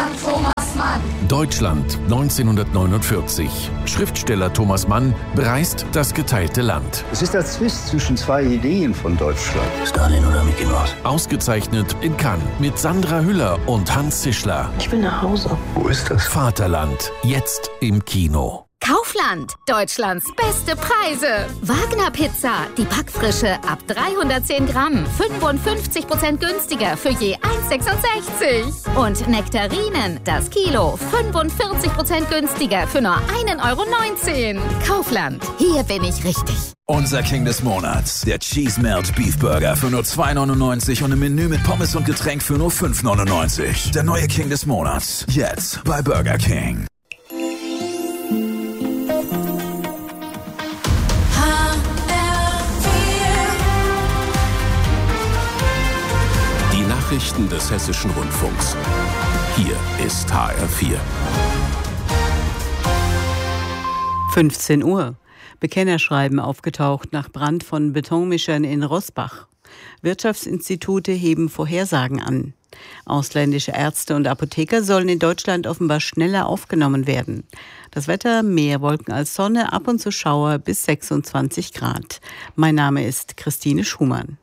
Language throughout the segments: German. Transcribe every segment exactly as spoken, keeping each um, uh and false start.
Deutschland, Thomas Mann. Deutschland neunzehnhundertneunundvierzig. Schriftsteller Thomas Mann bereist das geteilte Land. Es ist der Zwist zwischen zwei Ideen von Deutschland. Stalin oder Mickey Mouse? Ausgezeichnet in Cannes mit Sandra Hüller und Hans Zischler. Ich will nach Hause. Wo ist das? Vaterland, jetzt im Kino. Kaufland, Deutschlands beste Preise. Wagner Pizza, die Backfrische ab dreihundertzehn Gramm, fünfundfünfzig Prozent günstiger für je eins Komma sechsundsechzig. Und Nektarinen, das Kilo, fünfundvierzig Prozent günstiger für nur ein Euro neunzehn. Kaufland, hier bin ich richtig. Unser King des Monats, der Cheese Melt Beef Burger für nur zwei neunundneunzig und ein Menü mit Pommes und Getränk für nur fünf neunundneunzig. Der neue King des Monats, jetzt bei Burger King. Nachrichten des Hessischen Rundfunks. Hier ist H R vier. fünfzehn Uhr. Bekennerschreiben aufgetaucht nach Brand von Betonmischern in Roßbach. Wirtschaftsinstitute heben Vorhersagen an. Ausländische Ärzte und Apotheker sollen in Deutschland offenbar schneller aufgenommen werden. Das Wetter, mehr Wolken als Sonne, ab und zu Schauer bis sechsundzwanzig Grad. Mein Name ist Christine Schumann.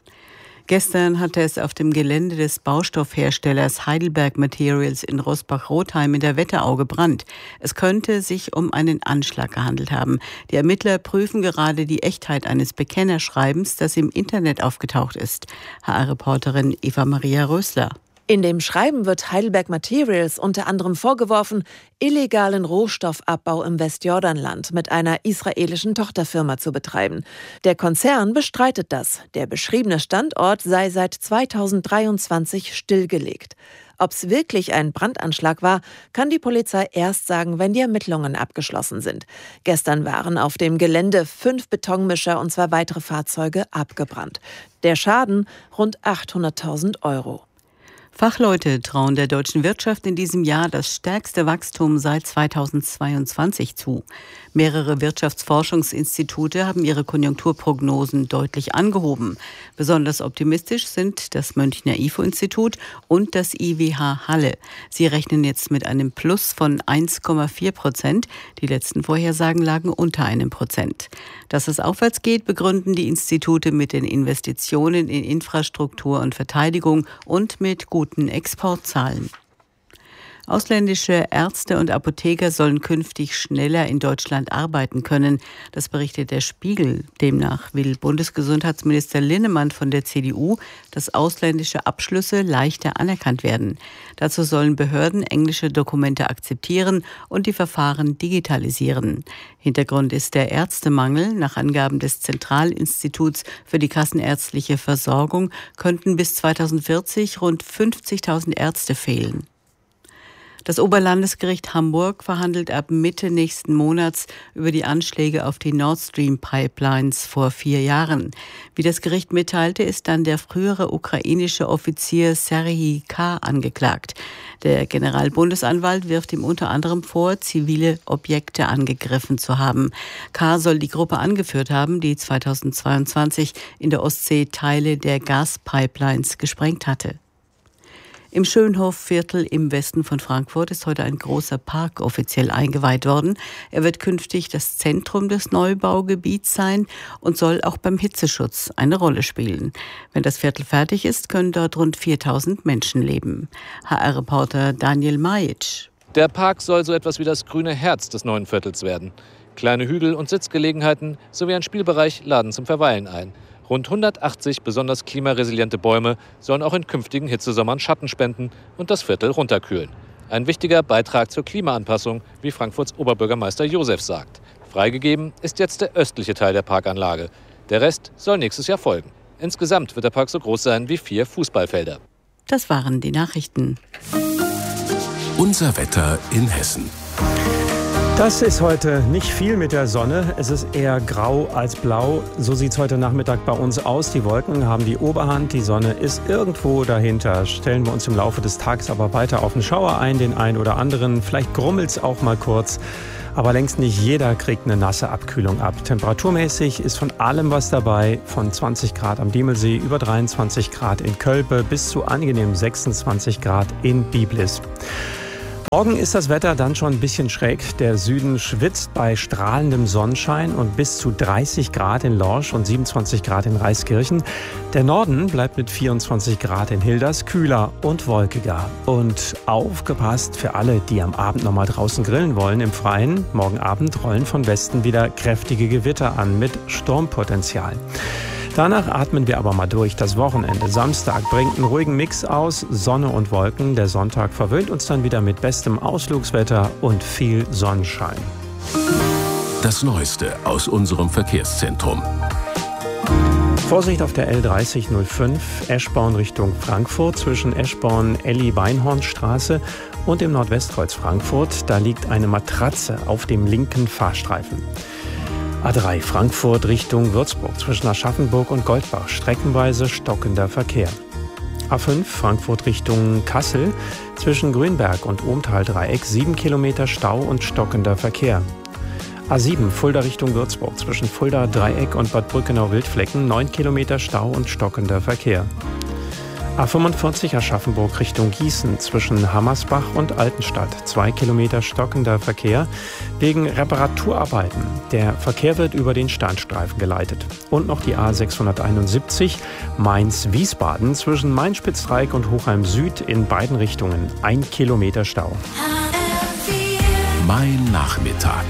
Gestern hatte es auf dem Gelände des Baustoffherstellers Heidelberg Materials in Roßbach-Rotheim in der Wetterau gebrannt. Es könnte sich um einen Anschlag gehandelt haben. Die Ermittler prüfen gerade die Echtheit eines Bekennerschreibens, das im Internet aufgetaucht ist. H R-Reporterin Eva-Maria Rösler. In dem Schreiben wird Heidelberg Materials unter anderem vorgeworfen, illegalen Rohstoffabbau im Westjordanland mit einer israelischen Tochterfirma zu betreiben. Der Konzern bestreitet das. Der beschriebene Standort sei seit zweitausenddreiundzwanzig stillgelegt. Ob es wirklich ein Brandanschlag war, kann die Polizei erst sagen, wenn die Ermittlungen abgeschlossen sind. Gestern waren auf dem Gelände fünf Betonmischer und zwei weitere Fahrzeuge abgebrannt. Der Schaden rund achthunderttausend Euro. Fachleute trauen der deutschen Wirtschaft in diesem Jahr das stärkste Wachstum seit zweitausendzweiundzwanzig zu. Mehrere Wirtschaftsforschungsinstitute haben ihre Konjunkturprognosen deutlich angehoben. Besonders optimistisch sind das Münchner I F O-Institut und das I W H Halle. Sie rechnen jetzt mit einem Plus von eins Komma vier Prozent. Die letzten Vorhersagen lagen unter einem Prozent. Dass es aufwärts geht, begründen die Institute mit den Investitionen in Infrastruktur und Verteidigung und mit guten Exportzahlen. Ausländische Ärzte und Apotheker sollen künftig schneller in Deutschland arbeiten können. Das berichtet der Spiegel. Demnach will Bundesgesundheitsminister Linnemann von der C D U, dass ausländische Abschlüsse leichter anerkannt werden. Dazu sollen Behörden englische Dokumente akzeptieren und die Verfahren digitalisieren. Hintergrund ist der Ärztemangel. Nach Angaben des Zentralinstituts für die kassenärztliche Versorgung könnten bis zweitausendvierzig rund fünfzigtausend Ärzte fehlen. Das Oberlandesgericht Hamburg verhandelt ab Mitte nächsten Monats über die Anschläge auf die Nord Stream Pipelines vor vier Jahren. Wie das Gericht mitteilte, ist dann der frühere ukrainische Offizier Serhij K. angeklagt. Der Generalbundesanwalt wirft ihm unter anderem vor, zivile Objekte angegriffen zu haben. K. soll die Gruppe angeführt haben, die zweitausendzweiundzwanzig in der Ostsee Teile der Gaspipelines gesprengt hatte. Im Schönhofviertel im Westen von Frankfurt ist heute ein großer Park offiziell eingeweiht worden. Er wird künftig das Zentrum des Neubaugebiets sein und soll auch beim Hitzeschutz eine Rolle spielen. Wenn das Viertel fertig ist, können dort rund viertausend Menschen leben. H R-Reporter Daniel Majic. Der Park soll so etwas wie das grüne Herz des neuen Viertels werden. Kleine Hügel und Sitzgelegenheiten sowie ein Spielbereich laden zum Verweilen ein. Rund hundertachtzig besonders klimaresiliente Bäume sollen auch in künftigen Hitzesommern Schatten spenden und das Viertel runterkühlen. Ein wichtiger Beitrag zur Klimaanpassung, wie Frankfurts Oberbürgermeister Josef sagt. Freigegeben ist jetzt der östliche Teil der Parkanlage. Der Rest soll nächstes Jahr folgen. Insgesamt wird der Park so groß sein wie vier Fußballfelder. Das waren die Nachrichten. Unser Wetter in Hessen. Das ist heute nicht viel mit der Sonne. Es ist eher grau als blau. So sieht es heute Nachmittag bei uns aus. Die Wolken haben die Oberhand. Die Sonne ist irgendwo dahinter. Stellen wir uns im Laufe des Tages aber weiter auf den Schauer ein, den einen oder anderen. Vielleicht grummelt es auch mal kurz. Aber längst nicht jeder kriegt eine nasse Abkühlung ab. Temperaturmäßig ist von allem was dabei. Von zwanzig Grad am Diemelsee über dreiundzwanzig Grad in Kölpe bis zu angenehm sechsundzwanzig Grad in Biblis. Morgen ist das Wetter dann schon ein bisschen schräg. Der Süden schwitzt bei strahlendem Sonnenschein und bis zu dreißig Grad in Lorsch und siebenundzwanzig Grad in Reiskirchen. Der Norden bleibt mit vierundzwanzig Grad in Hilders kühler und wolkiger. Und aufgepasst für alle, die am Abend noch mal draußen grillen wollen im Freien. Morgen Abend rollen von Westen wieder kräftige Gewitter an mit Sturmpotenzial. Danach atmen wir aber mal durch das Wochenende. Samstag bringt einen ruhigen Mix aus, Sonne und Wolken. Der Sonntag verwöhnt uns dann wieder mit bestem Ausflugswetter und viel Sonnenschein. Das Neueste aus unserem Verkehrszentrum. Vorsicht auf der L dreißig null fünf, Eschborn Richtung Frankfurt, zwischen Eschborn-Elli-Beinhornstraße und dem Nordwestkreuz Frankfurt. Da liegt eine Matratze auf dem linken Fahrstreifen. A drei Frankfurt Richtung Würzburg, zwischen Aschaffenburg und Goldbach, streckenweise stockender Verkehr. A fünf Frankfurt Richtung Kassel, zwischen Grünberg und Ohmtal-Dreieck, sieben Kilometer Stau und stockender Verkehr. A sieben Fulda Richtung Würzburg, zwischen Fulda, Dreieck und Bad Brückenau-Wildflecken, neun Kilometer Stau und stockender Verkehr. A fünfundvierzig Aschaffenburg Richtung Gießen, zwischen Hammersbach und Altenstadt, zwei Kilometer stockender Verkehr wegen Reparaturarbeiten. Der Verkehr wird über den Standstreifen geleitet. Und noch die A sechshunderteinundsiebzig Mainz-Wiesbaden, zwischen Main-Spitz-Dreieck und Hochheim Süd in beiden Richtungen, ein Kilometer Stau. Mein Nachmittag.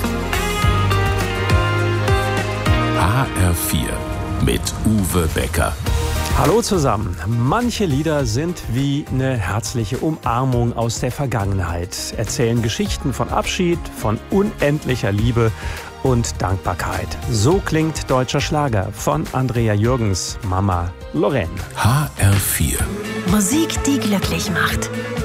H R vier mit Uwe Becker. Hallo zusammen. Manche Lieder sind wie eine herzliche Umarmung aus der Vergangenheit, erzählen Geschichten von Abschied, von unendlicher Liebe und Dankbarkeit. So klingt deutscher Schlager von Andrea Jürgens Mama Lorraine. H R vier. Musik, die glücklich macht.